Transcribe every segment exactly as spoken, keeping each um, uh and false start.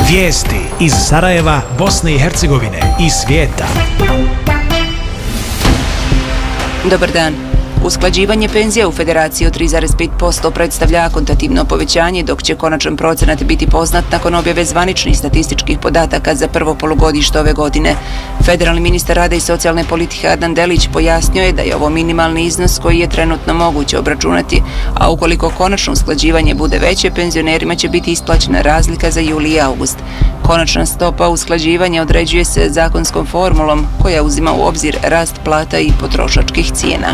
Vijesti iz Sarajeva, Bosne i Hercegovine i svijeta. Dobar dan. Usklađivanje penzija u Federaciji od tri zarez pet posto predstavlja akontativno povećanje, dok će konačan procenat biti poznat nakon objave zvaničnih statističkih podataka za prvo polugodište ove godine. Federalni ministar rada i socijalne politike Adnan Delić pojasnio je da je ovo minimalni iznos koji je trenutno moguće obračunati, a ukoliko konačno usklađivanje bude veće, penzionerima će biti isplaćena razlika za juli i august. Konačna stopa usklađivanja određuje se zakonskom formulom koja uzima u obzir rast plata i potrošačkih cijena.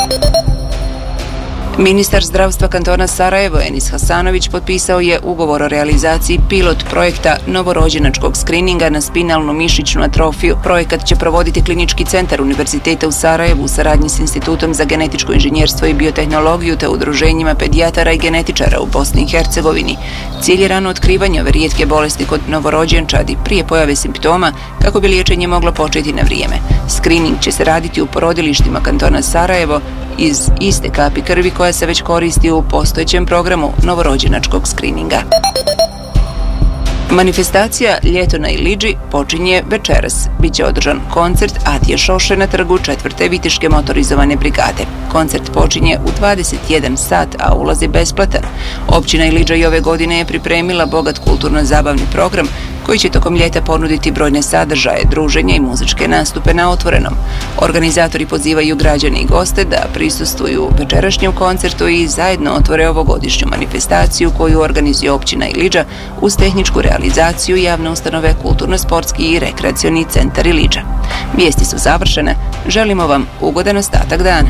Ministar zdravstva kantona Sarajevo Enis Hasanović potpisao je ugovor o realizaciji pilot projekta novorođenačkog skrininga na spinalnu mišićnu atrofiju. Projekat će provoditi Klinički centar Univerziteta u Sarajevu u saradnji s Institutom za genetičko inženjerstvo i biotehnologiju te udruženjima pedijatara i genetičara u Bosni i Hercegovini. Cilj je rano otkrivanje ove rijetke bolesti kod novorođenčadi prije pojave simptoma kako bi liječenje moglo početi na vrijeme. Skrining će se raditi u porodilištima kantona Sarajevo iz iste kapi krvi koja se već koristi u postojećem programu novorođenačkog skrininga. Manifestacija Ljeto na Ilidži počinje večeras. Biće održan koncert Atije Šoše na trgu četvrte Viteške motorizovane brigade. Koncert počinje u dvadeset jedan sat, a ulaz je besplatan. Općina Ilidža i ove godine je pripremila bogat kulturno-zabavni program koji će tokom ljeta ponuditi brojne sadržaje, druženja i muzičke nastupe na otvorenom. Organizatori pozivaju građane i goste da prisustvuju večerašnjem koncertu i zajedno otvore ovogodišnju manifestaciju koju organizuje općina Ilidža uz tehničku realizaciju javne ustanove Kulturno-sportski i rekreacioni centar Ilidža. Vijesti su završene. Želimo vam ugodan ostatak dana.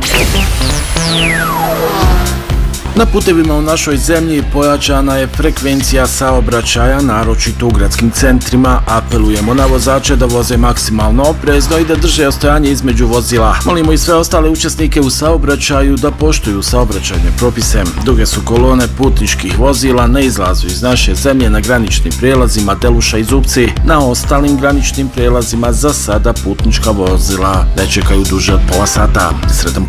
Na putevima u našoj zemlji pojačana je frekvencija saobraćaja, naročito u gradskim centrima. Apelujemo na vozače da voze maksimalno oprezno i da drže ostojanje između vozila. Molimo i sve ostale učesnike u saobraćaju da poštuju saobraćajne propise. Duge su kolone putničkih vozila na izlazu iz naše zemlje na graničnim prijelazima Deluša i Zupci. Na ostalim graničnim prijelazima za sada putnička vozila ne čekaju duže od pola sata. Sretan